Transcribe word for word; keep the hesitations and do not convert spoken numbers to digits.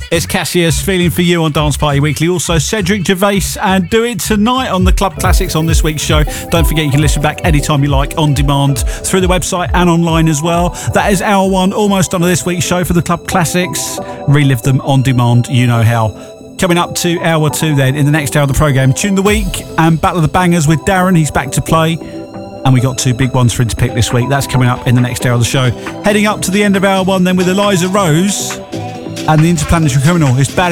It's Cassius, Feeling For You on Dance Party Weekly. Also, Cedric Gervais and Do It Tonight on the Club Classics on this week's show. Don't forget you can listen back anytime you like on demand through the website and online as well. That is hour one, almost done of this week's show for the Club Classics. Relive them on demand, you know how. Coming up to hour two then, in the next hour of the programme, Tune the Week and Battle of the Bangers with Darren. He's back to play. And we got two big ones for him to pick this week. That's coming up in the next hour of the show. Heading up to the end of hour one then with Eliza Rose and the Interplanetary Criminal. It's bad.